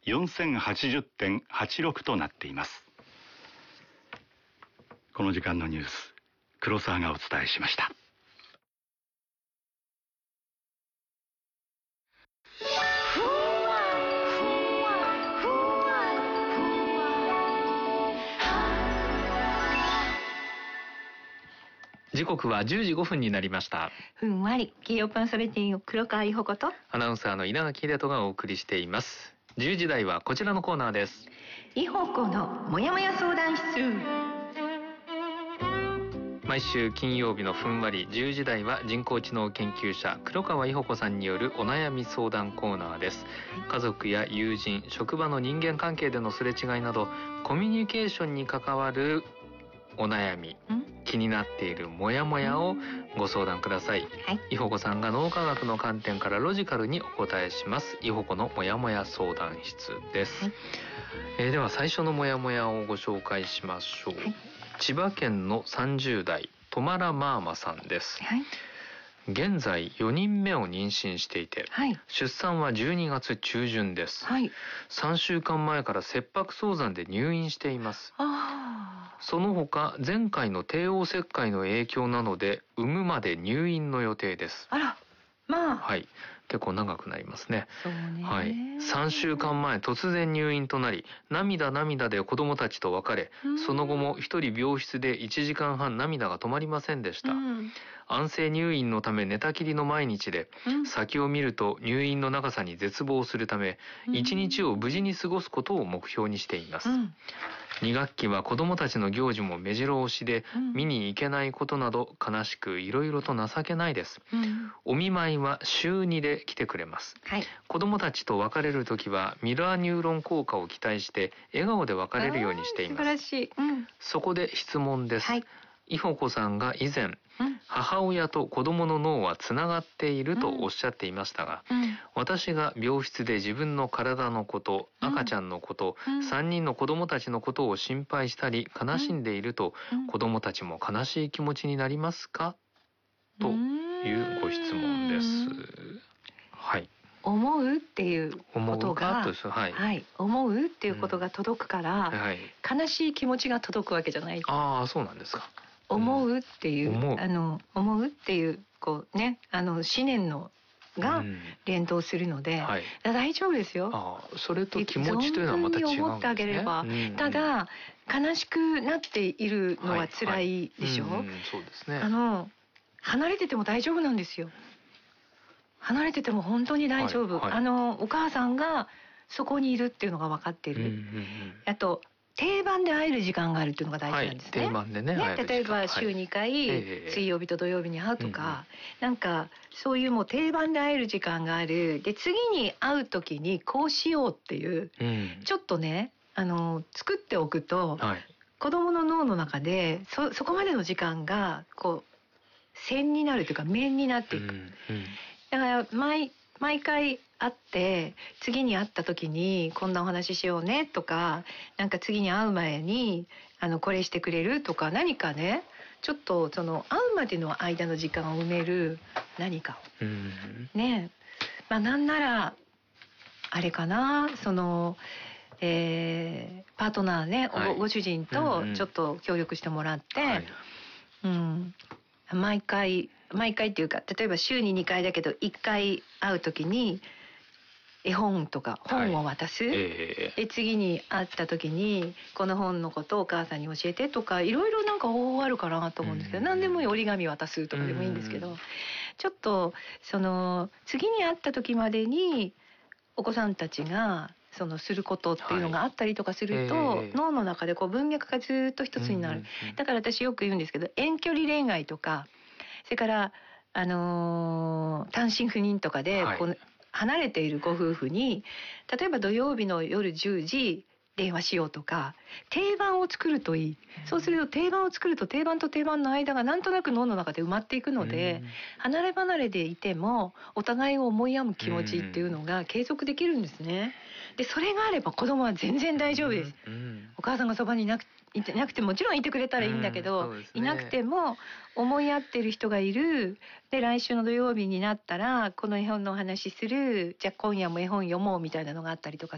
4080.86 となっています。この時間のニュース、黒沢がお伝えしました。 時刻は10時5分になりました。 ふんわり企業パーソナリティの黒川伊保子とアナウンサーの稲垣秀人がお送りしています。10時台はこちらのコーナーです。 伊保子のもやもや相談室。 毎週金曜日のふんわり10時台は人工知能研究者黒川伊保子さんによるお悩み相談コーナーです。家族や友人、職場の人間関係でのすれ違いなどコミュニケーションに関わるお悩み、気になっているモヤモヤをご相談ください。伊保子さんが脳科学の観点からロジカルにお答えします。伊保子のモヤモヤ相談室です。では最初のモヤモヤをご紹介しましょう。千葉県の30代トマラマーマさんです。現在4人目を妊娠していて、出産は12月中旬です。3週間前から切迫早産で入院しています。その他前回の帝王切開の影響なので産むまで入院の予定です。結構長くなりますね。3週間前突然入院となり、涙で子供たちと別れ、その後も一人病室で1時間半涙が止まりませんでした。安静入院のため寝たきりの毎日で、先を見ると入院の長さに絶望するため、1日を無事に過ごすことを目標にしています。2学期は子供たちの行事も目白押しで、見に行けないことなど悲しくいろいろと情けないです。お見舞いは週2で来てくれます。子供たちと別れるときはミラーニューロン効果を期待して笑顔で別れるようにしています。 素晴らしい。 そこで質問です。伊保子さんが以前、母親と子供の脳はつながっているとおっしゃっていましたが、私が病室で自分の体のこと、赤ちゃんのこと、3人の子供たちのことを心配したり悲しんでいると、子供たちも悲しい気持ちになりますかというご質問です。 思うっていうことが、思うっていうことが届くから、悲しい気持ちが届くわけじゃない。 そうなんですか。 思うっていう、思うっていうこうね、思念のが連動するので、大丈夫ですよ。 それと気持ちというのはまた違うんですね。 思ってあげれば、ただ悲しくなっているのは辛いでしょ。 そうですね。 離れてても大丈夫なんですよ。離れてても本当に大丈夫。お母さんがそこにいるっていうのが分かってる。あと定番で会える時間があるっていうのが大事なんですね。 定番でね。 例えば週2回、水曜日と土曜日に会うとか、なんかそういうもう定番で会える時間がある。で次に会う時にこうしようっていう、ちょっとね作っておくと、子供の脳の中でそこまでの時間がこう線になるというか面になっていく。だから毎回会って次に会った時にこんなお話ししようねとか、なんか次に会う前にこれしてくれるとか、何かねちょっとその会うまでの間の時間を埋める何かをね、なんならあれかな、そのパートナーね、ご主人とちょっと協力してもらって、毎回っていうか、例えば週に2回だけど1回会うときに絵本とか本を渡す、で次に会ったときにこの本のことをお母さんに教えてとか、いろいろなんか方法あるかなと思うんですけど、何でもいい、折り紙渡すとかでもいいんですけど、ちょっとその次に会った時までにお子さんたちがすることっていうのがあったりとかすると、脳の中でこう文脈がずっと一つになる。だから私よく言うんですけど、遠距離恋愛とか、それから単身赴任とかでこう離れているご夫婦に、例えば土曜日の夜10時電話しようとか、定番を作るといい。そうすると定番を作ると定番と定番の間がなんとなく脳の中で埋まっていくので、離れ離れでいてもお互いを思いやむ気持ちっていうのが継続できるんですね。でそれがあれば子供は全然大丈夫です。お母さんがそばにいなくてもちろんいてくれたらいいんだけど、いなくても思い合ってる人がいる。で来週の土曜日になったらこの絵本のお話する、じゃあ今夜も絵本読もうみたいなのがあったりとか